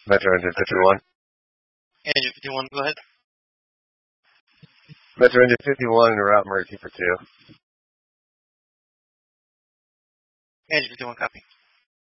Metro Engine 51. Engine 51, go ahead. Metro Engine 51 en route Murphy for 2. Engine 51, copy.